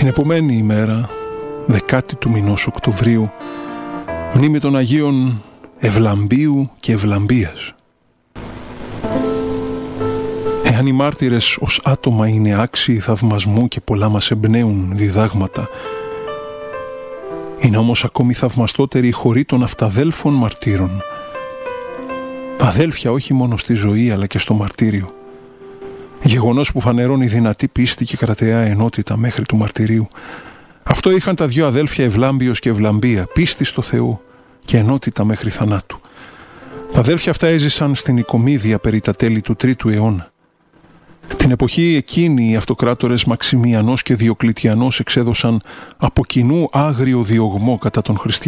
Την επομένη ημέρα, 10η του μηνός Οκτωβρίου, μνήμη των Αγίων Ευλαμπίου και Ευλαμπίας. Εάν οι μάρτυρες ως άτομα είναι άξιοι θαυμασμού και πολλά μας εμπνέουν διδάγματα, είναι όμως ακόμη θαυμαστότερη η χωρή των αυταδέλφων μαρτύρων. Αδέλφια όχι μόνο στη ζωή αλλά και στο μαρτύριο. Γεγονός που φανερώνει δυνατή πίστη και κρατεά ενότητα μέχρι του μαρτυρίου. Αυτό είχαν τα δυο αδέλφια Ευλάμπιος και Ευλαμπία, πίστη στο Θεό και ενότητα μέχρι θανάτου. Τα αδέλφια αυτά έζησαν στην Οικομίδια περί τα τέλη του 3ου αιώνα. Την εποχή εκείνη οι αυτοκράτορες Μαξιμιανός και Διοκλητιανός εξέδωσαν από κοινού άγριο διωγμό κατά των χριστιανών.